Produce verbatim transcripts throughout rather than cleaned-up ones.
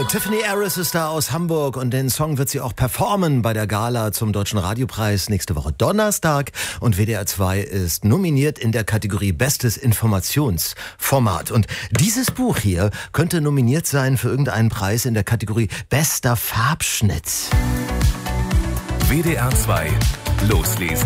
Tiffany Harris ist da aus Hamburg und den Song wird sie auch performen bei der Gala zum Deutschen Radiopreis nächste Woche Donnerstag. Und W D R zwei ist nominiert in der Kategorie Bestes Informationsformat. Und dieses Buch hier könnte nominiert sein für irgendeinen Preis in der Kategorie Bester Farbschnitt. W D R zwei loslesen.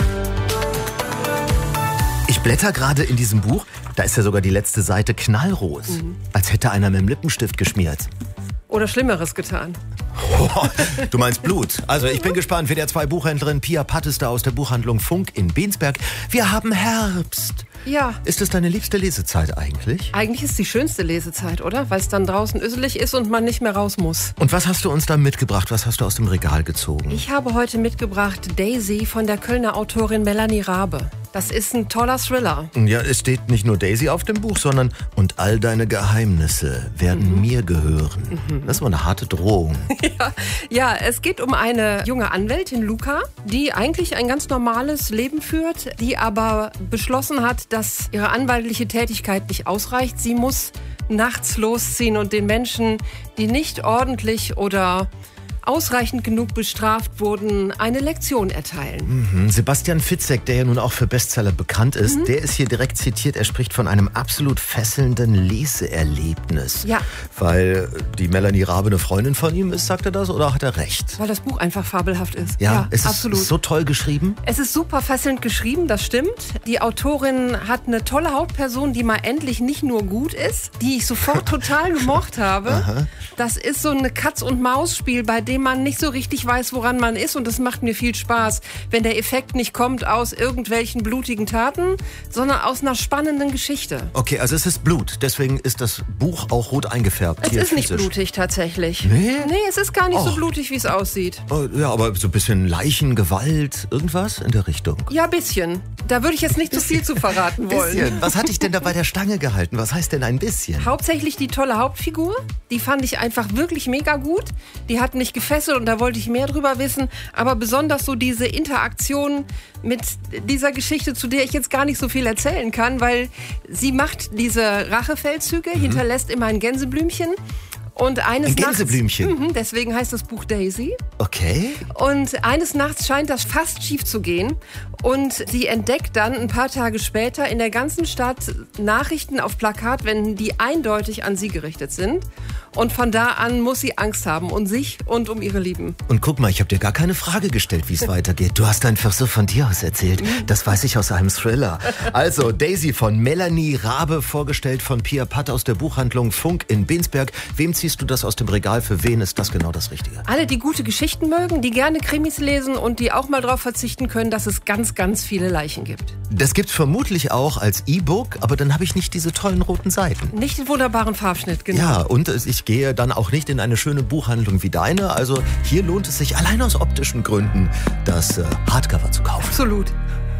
Ich blätter gerade in diesem Buch, da ist ja sogar die letzte Seite knallrot, mhm. als hätte einer mit dem Lippenstift geschmiert. Oder Schlimmeres getan. Oh, du meinst Blut. Also ich bin gespannt. W D R zwei Buchhändlerin Pia Patt ist da aus der Buchhandlung Funk in Bensberg. Wir haben Herbst. Ja. Ist es deine liebste Lesezeit eigentlich? Eigentlich ist die schönste Lesezeit, oder? Weil es dann draußen öselig ist und man nicht mehr raus muss. Und was hast du uns da mitgebracht? Was hast du aus dem Regal gezogen? Ich habe heute mitgebracht Daisy von der Kölner Autorin Melanie Rabe. Das ist ein toller Thriller. Ja, es steht nicht nur Daisy auf dem Buch, sondern und all deine Geheimnisse werden mhm. mir gehören. Mhm. Das war eine harte Drohung. ja, ja, es geht um eine junge Anwältin, Luca, die eigentlich ein ganz normales Leben führt, die aber beschlossen hat, dass ihre anwaltliche Tätigkeit nicht ausreicht. Sie muss nachts losziehen und den Menschen, die nicht ordentlich oder ausreichend genug bestraft wurden, eine Lektion erteilen. Mhm. Sebastian Fitzek, der ja nun auch für Bestseller bekannt ist, mhm. der ist hier direkt zitiert. Er spricht von einem absolut fesselnden Leseerlebnis. Ja. Weil die Melanie Rabe eine Freundin von ihm ist, sagt er das, oder hat er recht? Weil das Buch einfach fabelhaft ist. Ja, ja es absolut. ist so toll geschrieben. Es ist super fesselnd geschrieben, das stimmt. Die Autorin hat eine tolle Hauptperson, die mal endlich nicht nur gut ist, die ich sofort total gemocht habe. Aha. Das ist so eine Katz-und-Maus-Spiel, bei dem man nicht so richtig weiß, woran man ist, und das macht mir viel Spaß, wenn der Effekt nicht kommt aus irgendwelchen blutigen Taten, sondern aus einer spannenden Geschichte. Okay, also es ist Blut, deswegen ist das Buch auch rot eingefärbt. Es hier ist nicht physisch. blutig tatsächlich. Nee? Nee, es ist gar nicht Oh. so blutig, wie es aussieht. Oh, ja, aber so ein bisschen Leichen, Gewalt, irgendwas in der Richtung. Ja, ein bisschen. Da würde ich jetzt nicht zu viel zu verraten wollen. Bisschen. Was hat dich denn da bei der Stange gehalten? Was heißt denn ein bisschen? Hauptsächlich die tolle Hauptfigur. Die fand ich einfach wirklich mega gut. Die hat mich gefesselt und da wollte ich mehr drüber wissen. Aber besonders so diese Interaktion mit dieser Geschichte, zu der ich jetzt gar nicht so viel erzählen kann, weil sie macht diese Rachefeldzüge, mhm. hinterlässt immer ein Gänseblümchen. Und eines ein Gänseblümchen? Nachts, mh, deswegen heißt das Buch Daisy. Okay. Und eines Nachts scheint das fast schief zu gehen. Und sie entdeckt dann ein paar Tage später in der ganzen Stadt Nachrichten auf Plakatwänden, die eindeutig an sie gerichtet sind. Und von da an muss sie Angst haben um sich und um ihre Lieben. Und guck mal, ich habe dir gar keine Frage gestellt, wie es weitergeht. Du hast einfach so von dir aus erzählt. Das weiß ich aus einem Thriller. Also Daisy von Melanie Rabe, vorgestellt von Pia Patt aus der Buchhandlung Funk in Bensberg. Wem ziehst du das aus dem Regal? Für wen ist das genau das Richtige? Alle, die gute Geschichten mögen, die gerne Krimis lesen und die auch mal darauf verzichten können, dass es ganz, ganz viele Leichen gibt. Das gibt's vermutlich auch als E-Book, aber dann habe ich nicht diese tollen roten Seiten. Nicht den wunderbaren Farbschnitt, genau. Ja, und ich gehe dann auch nicht in eine schöne Buchhandlung wie deine. Also hier lohnt es sich allein aus optischen Gründen, das äh, Hardcover zu kaufen. Absolut.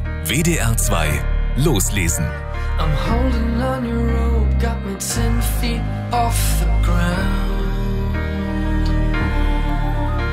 W D R zwei loslesen. I'm holding on your rope, got me ten feet off the ground.